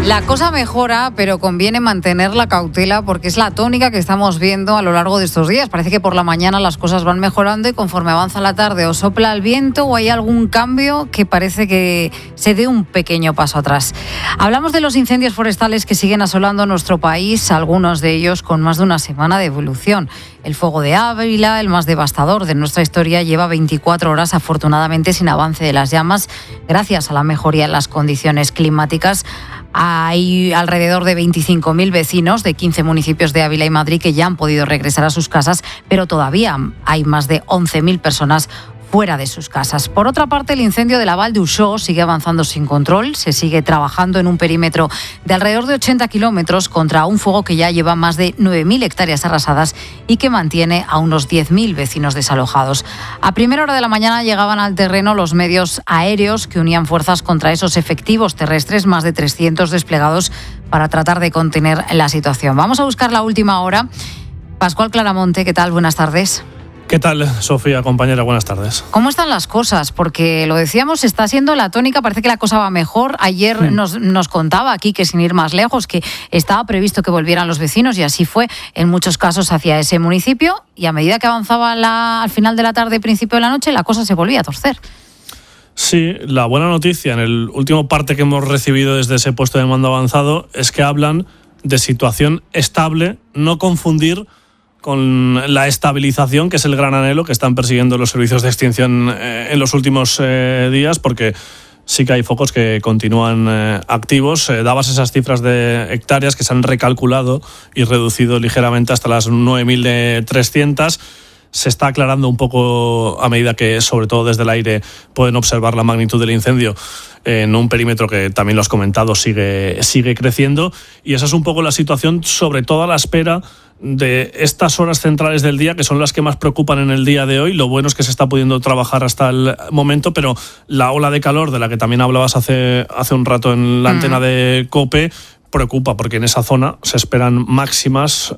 La cosa mejora, pero conviene mantener la cautela porque es la tónica que estamos viendo a lo largo de estos días. Parece que por la mañana las cosas van mejorando y conforme avanza la tarde o sopla el viento o hay algún cambio que parece que se dé un pequeño paso atrás. Hablamos de los incendios forestales que siguen asolando nuestro país, algunos de ellos con más de una semana de evolución. El fuego de Ávila, el más devastador de nuestra historia, lleva 24 horas afortunadamente sin avance de las llamas, gracias a la mejoría en las condiciones climáticas. Hay alrededor de 25.000 vecinos de 15 municipios de Ávila y Madrid que ya han podido regresar a sus casas, pero todavía hay más de 11.000 personas fuera de sus casas. Por otra parte, el incendio de la Val d'Uixó sigue avanzando sin control. Se sigue trabajando en un perímetro de alrededor de 80 kilómetros contra un fuego que ya lleva más de 9.000 hectáreas arrasadas y que mantiene a unos 10.000 vecinos desalojados. A primera hora de la mañana llegaban al terreno los medios aéreos que unían fuerzas contra esos efectivos terrestres, más de 300 desplegados para tratar de contener la situación. Vamos a buscar la última hora. Pascual Claramonte, ¿qué tal? Buenas tardes. ¿Qué tal, Sofía, compañera? Buenas tardes. ¿Cómo están las cosas? Porque lo decíamos, está siendo la tónica, parece que la cosa va mejor. Ayer nos contaba aquí que sin ir más lejos, que estaba previsto que volvieran los vecinos y así fue en muchos casos hacia ese municipio y a medida que avanzaba al final de la tarde, principio de la noche, la cosa se volvía a torcer. Sí, la buena noticia en el último parte que hemos recibido desde ese puesto de mando avanzado es que hablan de situación estable, no confundir con la estabilización, que es el gran anhelo que están persiguiendo los servicios de extinción en los últimos días, porque sí que hay focos que continúan activos. Dabas esas cifras de hectáreas que se han recalculado y reducido ligeramente hasta las 9.300. Se está aclarando un poco a medida que, sobre todo desde el aire, pueden observar la magnitud del incendio en un perímetro que también lo has comentado, sigue creciendo. Y esa es un poco la situación, sobre todo a la espera de estas horas centrales del día, que son las que más preocupan en el día de hoy. Lo bueno es que se está pudiendo trabajar hasta el momento, pero la ola de calor, de la que también hablabas hace un rato en la antena de COPE, preocupa, porque en esa zona se esperan máximas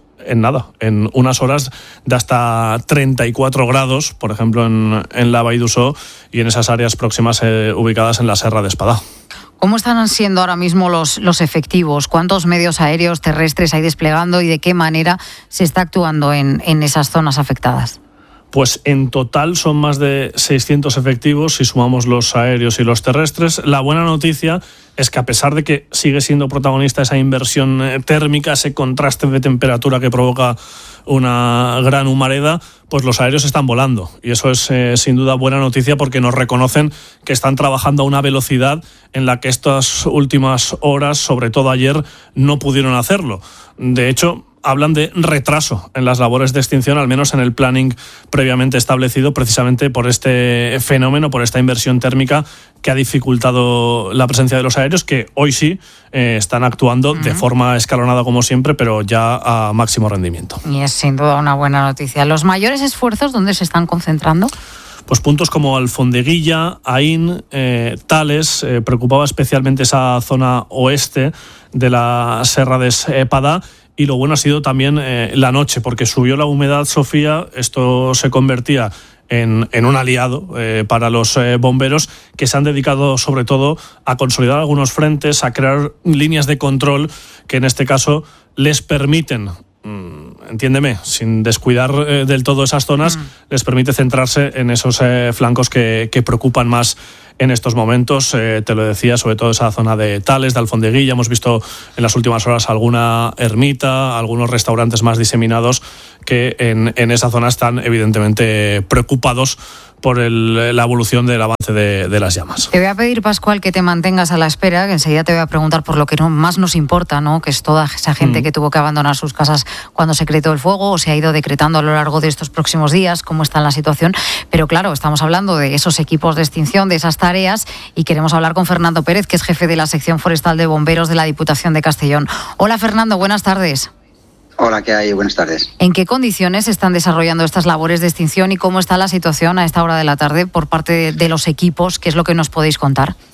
en unas horas de hasta 34 grados, por ejemplo en la Vall d'Uixó y en esas áreas próximas ubicadas en la Serra de Espadà. ¿Cómo están siendo ahora mismo los efectivos? ¿Cuántos medios aéreos, terrestres hay desplegando y de qué manera se está actuando en esas zonas afectadas? Pues en total son más de 600 efectivos si sumamos los aéreos y los terrestres. La buena noticia es que a pesar de que sigue siendo protagonista esa inversión térmica, ese contraste de temperatura que provoca una gran humareda, pues los aéreos están volando. Y eso es sin duda buena noticia porque nos reconocen que están trabajando a una velocidad en la que estas últimas horas, sobre todo ayer, no pudieron hacerlo. De hecho, hablan de retraso en las labores de extinción, al menos en el planning previamente establecido, precisamente por este fenómeno, por esta inversión térmica que ha dificultado la presencia de los aéreos, que hoy sí están actuando de forma escalonada como siempre, pero ya a máximo rendimiento. Y es sin duda una buena noticia. ¿Los mayores esfuerzos dónde se están concentrando? Pues puntos como Alfondeguilla, Aín, Tales, preocupaba especialmente esa zona oeste de la Serra de Espadà. Y lo bueno ha sido también la noche, porque subió la humedad, Sofía. Esto se convertía en un aliado para los bomberos, que se han dedicado sobre todo a consolidar algunos frentes, a crear líneas de control que en este caso les permiten, entiéndeme, sin descuidar del todo esas zonas, les permite centrarse en esos flancos que preocupan más en estos momentos. Te lo decía, sobre todo esa zona de Tales, de Alfondeguilla. Hemos visto en las últimas horas alguna ermita, algunos restaurantes más diseminados que en esa zona están evidentemente preocupados por la evolución del avance de las llamas. Te voy a pedir, Pascual, que te mantengas a la espera, que enseguida te voy a preguntar por lo que más nos importa, ¿no? Que es toda esa gente que tuvo que abandonar sus casas cuando se decretó el fuego o se ha ido decretando a lo largo de estos próximos días, cómo está la situación. Pero claro, estamos hablando de esos equipos de extinción, de esas tareas, y queremos hablar con Fernando Pérez, que es jefe de la sección forestal de bomberos de la Diputación de Castellón. Hola, Fernando, buenas tardes. Hola, ¿qué hay? Buenas tardes. ¿En qué condiciones se están desarrollando estas labores de extinción y cómo está la situación a esta hora de la tarde por parte de los equipos? ¿Qué es lo que nos podéis contar?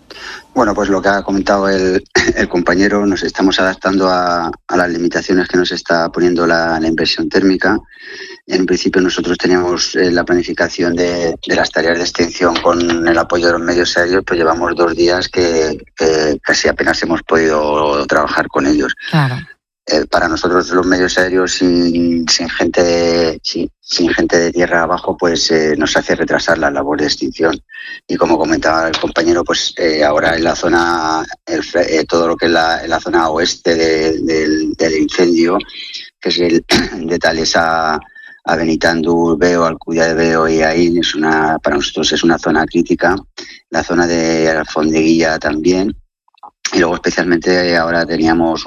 Bueno, pues lo que ha comentado el compañero, nos estamos adaptando a las limitaciones que nos está poniendo la inversión térmica. En principio nosotros teníamos la planificación de las tareas de extinción con el apoyo de los medios aéreos, pero llevamos 2 días que casi apenas hemos podido trabajar con ellos. Claro. Para nosotros los medios aéreos sin gente de tierra abajo, pues nos hace retrasar la labor de extinción. Y como comentaba el compañero, pues ahora en la zona, todo lo que es la zona oeste del incendio, que es el de Tales a Benitandú, Veo, Alcudia de Veo y Aín, para nosotros es una zona crítica. La zona de Alfondeguilla también. Y luego especialmente ahora teníamos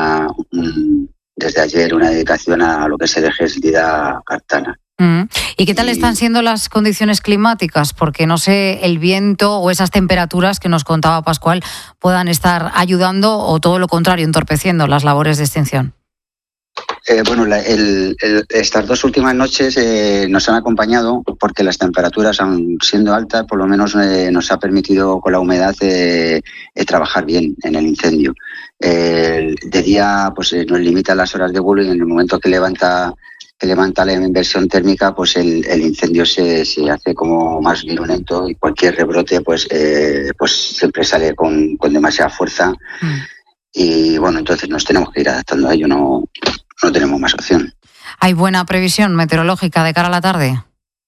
desde ayer una dedicación a lo que es el eje Eslida-Cartana. ¿Y qué tal están siendo las condiciones climáticas? Porque no sé, el viento o esas temperaturas que nos contaba Pascual puedan estar ayudando o todo lo contrario, entorpeciendo las labores de extinción. Bueno, estas 2 últimas noches nos han acompañado porque las temperaturas, aun siendo altas, por lo menos nos ha permitido con la humedad trabajar bien en el incendio. De día pues nos limita las horas de vuelo y en el momento que levanta la inversión térmica, pues el incendio se hace como más virulento y cualquier rebrote pues siempre sale con demasiada fuerza. Y bueno, entonces nos tenemos que ir adaptando a ello, no tenemos más opción. ¿Hay buena previsión meteorológica de cara a la tarde?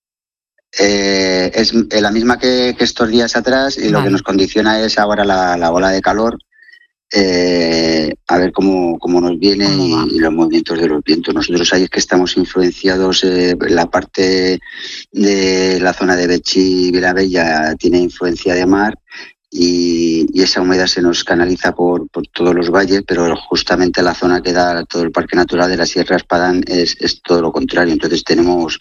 Es la misma que estos días atrás y lo que nos condiciona es ahora la ola de calor, a ver cómo nos viene y los movimientos de los vientos. Nosotros ahí es que estamos influenciados, la parte de la zona de Betxí y Vilabella tiene influencia de mar. Y esa humedad se nos canaliza por todos los valles, pero justamente la zona que da todo el Parque Natural de la Sierra Espadán es todo lo contrario. Entonces tenemos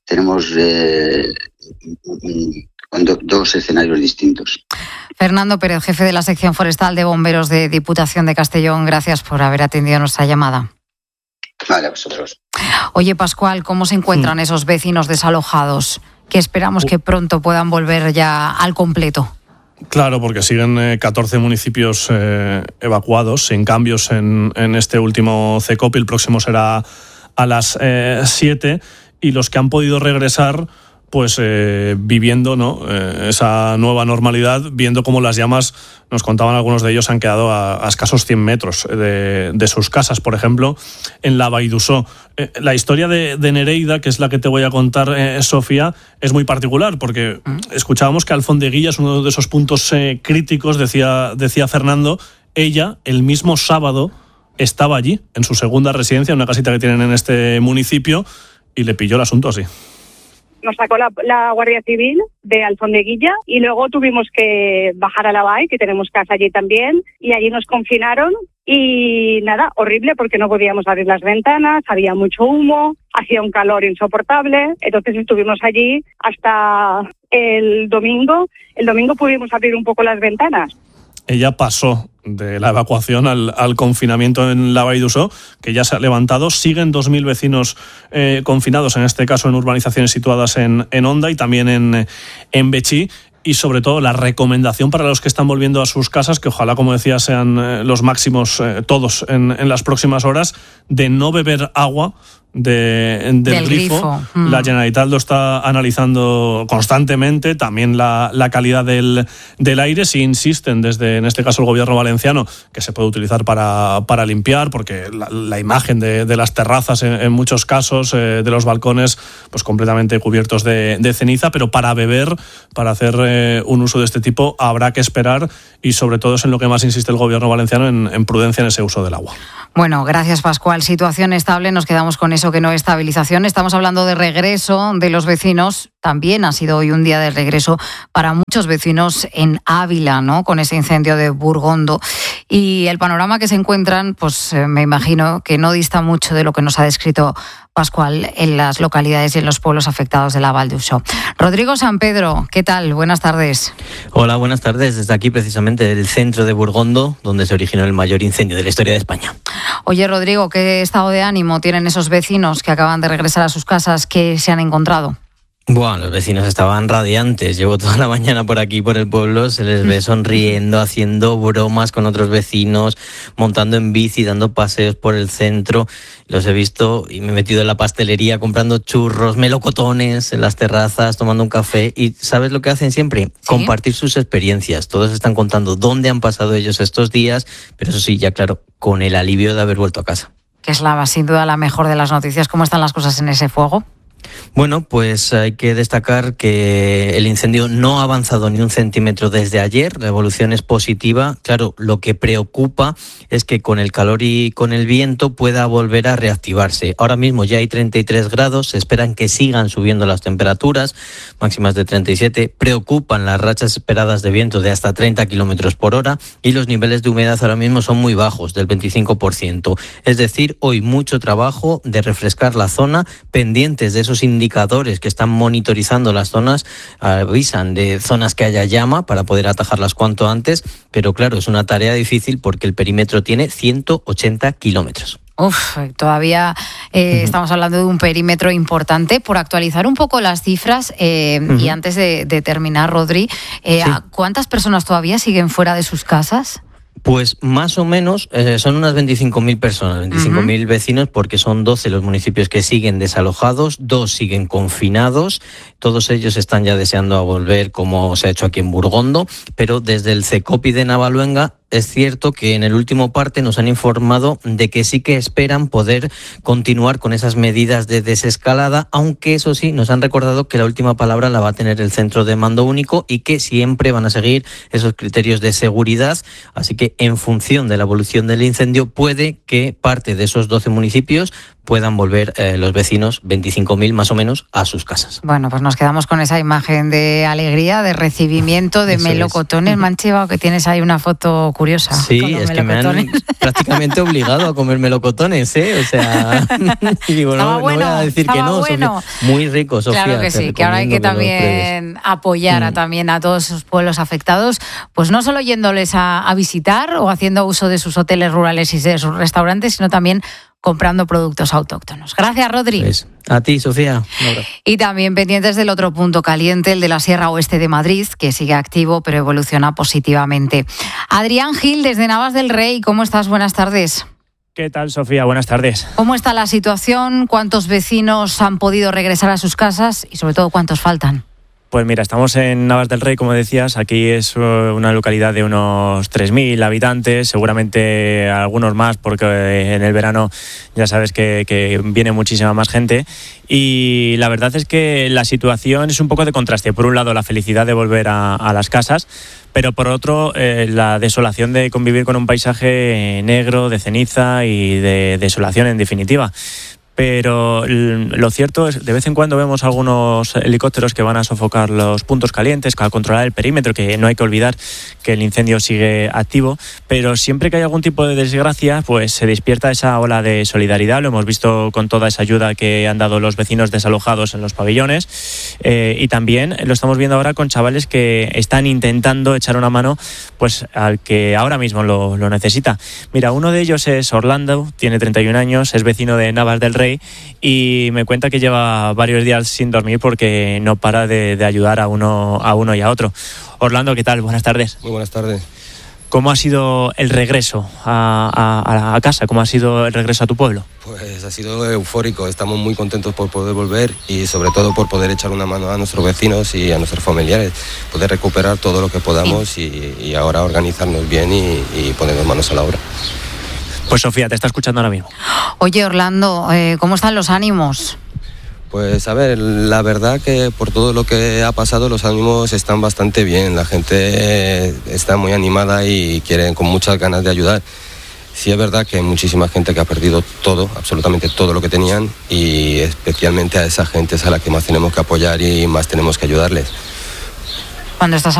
2 escenarios distintos. Fernando Pérez, jefe de la sección forestal de bomberos de Diputación de Castellón, gracias por haber atendido nuestra llamada. Vale, a vosotros. Oye, Pascual, ¿cómo se encuentran esos vecinos desalojados que esperamos que pronto puedan volver ya al completo? Claro, porque siguen 14 municipios evacuados, sin cambios en este último CECOP. El próximo será a las 7 y los que han podido regresar pues viviendo, ¿no?, esa nueva normalidad, viendo cómo las llamas, nos contaban algunos de ellos, han quedado a escasos 100 metros de sus casas. Por ejemplo, en la Vall d'Uixó. La historia de Nereida, que es la que te voy a contar, Sofía, es muy particular, porque escuchábamos que Alfondeguilla es uno de esos puntos críticos, decía Fernando. Ella, el mismo sábado, estaba allí, en su segunda residencia, en una casita que tienen en este municipio, y le pilló el asunto así. Nos sacó la Guardia Civil de Alfondeguilla y luego tuvimos que bajar a la Vall, que tenemos casa allí también, y allí nos confinaron y nada, horrible porque no podíamos abrir las ventanas, había mucho humo, hacía un calor insoportable, entonces estuvimos allí hasta el domingo. El domingo pudimos abrir un poco las ventanas. Ella pasó de la evacuación al confinamiento en la Vall d'Uixó, que ya se ha levantado. Siguen 2.000 vecinos confinados, en este caso en urbanizaciones situadas en Onda y también en Betxí. Y sobre todo la recomendación para los que están volviendo a sus casas, que ojalá, como decía, sean los máximos todos en las próximas horas, de no beber agua del grifo. La Generalitat lo está analizando constantemente, también la calidad del aire. Si insisten desde, en este caso, el gobierno valenciano, que se puede utilizar para limpiar, porque la imagen de las terrazas en muchos casos, de los balcones, pues completamente cubiertos de ceniza, pero para beber, para hacer un uso de este tipo, habrá que esperar, y sobre todo es en lo que más insiste el gobierno valenciano, en prudencia en ese uso del agua. Bueno, gracias, Pascual. Situación estable, nos quedamos con eso, que no es estabilización. Estamos hablando de regreso de los vecinos. También ha sido hoy un día de regreso para muchos vecinos en Ávila, ¿no?, con ese incendio de Burgondo. Y el panorama que se encuentran, pues me imagino que no dista mucho de lo que nos ha descrito Pascual en las localidades y en los pueblos afectados de la Vall d'Uixó. Rodrigo San Pedro, ¿qué tal? Buenas tardes. Hola, buenas tardes. Desde aquí, precisamente, del centro de Burgondo, donde se originó el mayor incendio de la historia de España. Oye, Rodrigo, ¿qué estado de ánimo tienen esos vecinos que acaban de regresar a sus casas? ¿Qué se han encontrado? Bueno, los vecinos estaban radiantes. Llevo toda la mañana por aquí, por el pueblo, se les ve sonriendo, haciendo bromas con otros vecinos, montando en bici, dando paseos por el centro. Los he visto y me he metido en la pastelería comprando churros, melocotones en las terrazas, tomando un café. ¿Y sabes lo que hacen siempre? ¿Sí? Compartir sus experiencias. Todos están contando dónde han pasado ellos estos días, pero eso sí, ya claro, con el alivio de haber vuelto a casa. Que es sin duda la mejor de las noticias. ¿Cómo están las cosas en ese fuego? Bueno, pues hay que destacar que el incendio no ha avanzado ni un centímetro desde ayer, la evolución es positiva. Claro, lo que preocupa es que con el calor y con el viento pueda volver a reactivarse. Ahora mismo ya hay 33 grados, se esperan que sigan subiendo las temperaturas, máximas de 37. Preocupan las rachas esperadas de viento de hasta 30 kilómetros por hora y los niveles de humedad ahora mismo son muy bajos, del 25%. Es decir, hoy mucho trabajo de refrescar la zona, pendientes de esos indicadores que están monitorizando las zonas, avisan de zonas que haya llama para poder atajarlas cuanto antes, pero claro, es una tarea difícil porque el perímetro tiene 180 kilómetros. Todavía estamos hablando de un perímetro importante. Por actualizar un poco las cifras, y antes de terminar, Rodri, sí. ¿Cuántas personas todavía siguen fuera de sus casas? Pues más o menos son unas 25.000 personas, 25.000 vecinos, porque son 12 los municipios que siguen desalojados, 2 siguen confinados, todos ellos están ya deseando a volver, como se ha hecho aquí en Burgondo, pero desde el CECOPI de Navaluenga es cierto que en el último parte nos han informado de que sí que esperan poder continuar con esas medidas de desescalada, aunque eso sí, nos han recordado que la última palabra la va a tener el centro de mando único y que siempre van a seguir esos criterios de seguridad, así que en función de la evolución del incendio puede que parte de esos 12 municipios puedan volver los vecinos, 25.000 más o menos, a sus casas. Bueno, pues nos quedamos con esa imagen de alegría, de recibimiento, de melocotones. Me han chivado que tienes ahí una foto curiosa. Sí, es que me han prácticamente obligado a comer melocotones, ¿eh? O sea, digo, no voy a decir que no. Bueno. Sofía, muy rico, Sofía. Claro que sí, que ahora hay que también apoyar también a todos esos pueblos afectados, pues no solo yéndoles a visitar o haciendo uso de sus hoteles rurales y de sus restaurantes, sino también comprando productos autóctonos. Gracias, Rodri. Pues a ti, Sofía. Y también pendientes del otro punto caliente, el de la Sierra Oeste de Madrid, que sigue activo pero evoluciona positivamente. Adrián Gil, desde Navas del Rey, ¿cómo estás? Buenas tardes. ¿Qué tal, Sofía? Buenas tardes. ¿Cómo está la situación? ¿Cuántos vecinos han podido regresar a sus casas? Y sobre todo, ¿cuántos faltan? Pues mira, estamos en Navas del Rey, como decías. Aquí es una localidad de unos 3.000 habitantes, seguramente algunos más, porque en el verano ya sabes que viene muchísima más gente. Y la verdad es que la situación es un poco de contraste. Por un lado, la felicidad de volver a las casas, pero por otro, la desolación de convivir con un paisaje negro, de ceniza y de desolación en definitiva. Pero lo cierto es que de vez en cuando vemos algunos helicópteros que van a sofocar los puntos calientes, a controlar el perímetro, que no hay que olvidar que el incendio sigue activo, pero siempre que hay algún tipo de desgracia, pues se despierta esa ola de solidaridad. Lo hemos visto con toda esa ayuda que han dado los vecinos desalojados en los pabellones, y también lo estamos viendo ahora con chavales que están intentando echar una mano pues al que ahora mismo lo necesita. Mira, uno de ellos es Orlando, tiene 31 años, es vecino de Navas del Rey, y me cuenta que lleva varios días sin dormir porque no para de ayudar a uno y a otro. Orlando, ¿qué tal? Buenas tardes. Muy buenas tardes. ¿Cómo ha sido el regreso a casa? ¿Cómo ha sido el regreso a tu pueblo? Pues ha sido eufórico. Estamos muy contentos por poder volver y sobre todo por poder echar una mano a nuestros vecinos y a nuestros familiares, poder recuperar todo lo que podamos y ahora organizarnos bien y ponernos manos a la obra. Pues Sofía, te está escuchando ahora mismo. Oye, Orlando, ¿cómo están los ánimos? Pues a ver, la verdad que por todo lo que ha pasado los ánimos están bastante bien. La gente está muy animada y quieren con muchas ganas de ayudar. Sí es verdad que hay muchísima gente que ha perdido todo, absolutamente todo lo que tenían, y especialmente a esa gente es a la que más tenemos que apoyar y más tenemos que ayudarles. Cuando estás